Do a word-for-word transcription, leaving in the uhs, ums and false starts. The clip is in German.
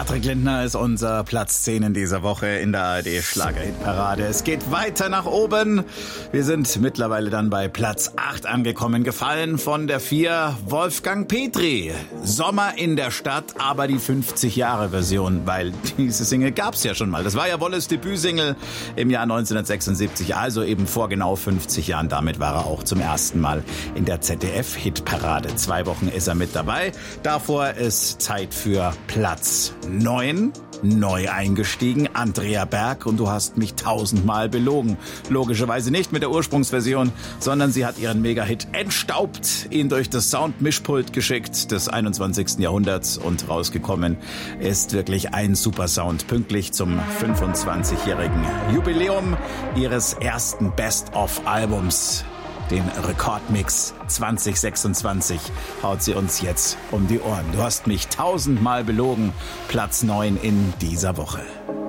Patrick Lindner ist unser Platz zehn in dieser Woche in der A R D Schlager-Hit-Parade. Es geht weiter nach oben. Wir sind mittlerweile dann bei Platz acht angekommen. Gefallen von der vier Wolfgang Petri. Sommer in der Stadt, aber die fünfzig-Jahre-Version, weil diese Single gab's ja schon mal. Das war ja Wolles Debütsingle im Jahr neunzehnhundertsechsundsiebzig, also eben vor genau fünfzig Jahren. Damit war er auch zum ersten Mal in der Z D F-Hitparade. Zwei Wochen ist er mit dabei. Davor ist Zeit für Platz neun. Neu eingestiegen, Andrea Berg, und du hast mich tausendmal belogen. Logischerweise nicht mit der Ursprungsversion, sondern sie hat ihren Mega-Hit entstaubt, ihn durch das Sound-Mischpult geschickt des einundzwanzigsten Jahrhunderts, und rausgekommen ist wirklich ein super Sound. Pünktlich zum fünfundzwanzigjährigen Jubiläum ihres ersten Best-of-Albums. Den Rekordmix zwanzig sechsundzwanzig haut sie uns jetzt um die Ohren. Du hast mich tausendmal belogen. Platz neun in dieser Woche.